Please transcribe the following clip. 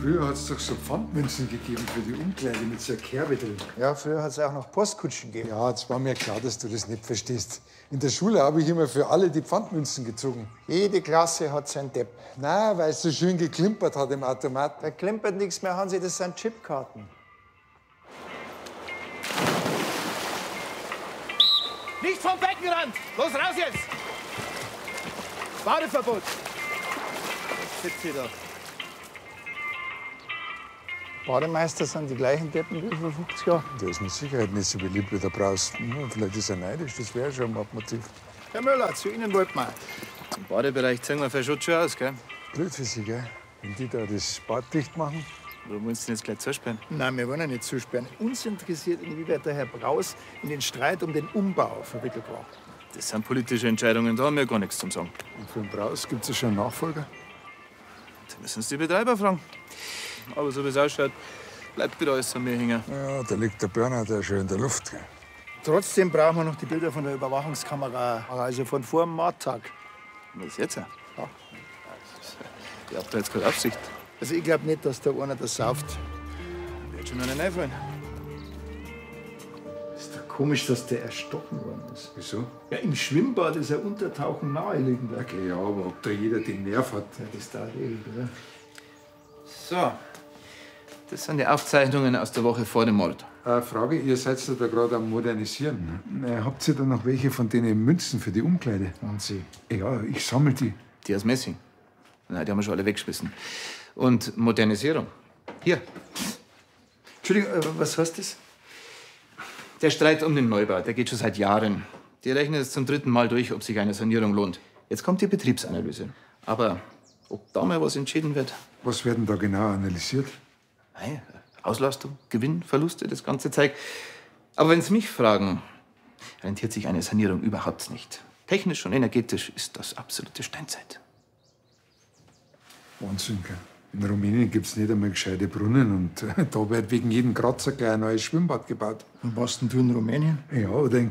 Früher hat es doch so Pfandmünzen gegeben für die Umkleide mit so einer Kerbe drin. Ja, früher hat es auch noch Postkutschen gegeben. Ja, jetzt war mir klar, dass du das nicht verstehst. In der Schule habe ich immer für alle die Pfandmünzen gezogen. Jede Klasse hat seinen Depp. Na, weil es so schön geklimpert hat im Automat. Da klimpert nichts mehr, Hansi, das sind Chipkarten. Nicht vom Beckenrand! Los, raus jetzt! Badeverbot! Sitzt hier da. Bademeister sind die gleichen Deppen wie vor 50 Jahren. Der ist mit Sicherheit nicht so beliebt wie der Braus. Vielleicht ist er neidisch, das wäre schon ein Mordmotiv. Herr Müller, zu Ihnen wollten wir. Im Badebereich zeigen wir für Schutz schon aus, gell? Blöd für sie, gell? Wenn die da das Bad dicht machen. Warum willst du denn jetzt gleich zusperren? Nein, wir wollen ja nicht zusperren. Uns interessiert, inwieweit der Herr Braus in den Streit um den Umbau verwickelt war. Das sind politische Entscheidungen, da haben wir gar nichts zum Sagen. Und für den Braus gibt es ja schon einen Nachfolger. Da müssen uns die Betreiber fragen. Aber so wie es ausschaut, bleibt wieder alles an mir hängen. Ja, da liegt der Burnout ja schon in der Luft. Gell? Trotzdem brauchen wir noch die Bilder von der Überwachungskamera, also von vor dem Mordtag. Was jetzt? Ja. Ja. Ihr habt da jetzt keine Aufsicht. Also ich glaube nicht, dass da einer das sauft. Wird schon einer reinfallen. Ist doch komisch, dass der erstochen worden ist. Wieso? Ja, im Schwimmbad ist ein Untertauchen naheliegend. Okay, ja, aber ob da jeder den Nerv hat. Ja, das dauert ewig, oder? So. Das sind die Aufzeichnungen aus der Woche vor dem Mord. Frage, ihr seid da gerade am Modernisieren. Habt ihr da noch welche von den Münzen für die Umkleide? Und Sie? Ja, ich sammle die. Die aus Messing. Nein, die haben wir schon alle weggeschmissen. Und Modernisierung. Hier. Entschuldigung, was heißt das? Der Streit um den Neubau, der geht schon seit Jahren. Die rechnen jetzt zum 3. Mal durch, ob sich eine Sanierung lohnt. Jetzt kommt die Betriebsanalyse. Aber ob da mal was entschieden wird? Was werden da genau analysiert? Nein, Auslastung, Gewinn, Verluste, das ganze Zeug. Aber wenn Sie mich fragen, rentiert sich eine Sanierung überhaupt nicht. Technisch und energetisch ist das absolute Steinzeit. Wahnsinn, gell? In Rumänien gibt es nicht einmal gescheite Brunnen und da wird wegen jedem Kratzer gleich ein neues Schwimmbad gebaut. Und was denn du in Rumänien? Ja, oder in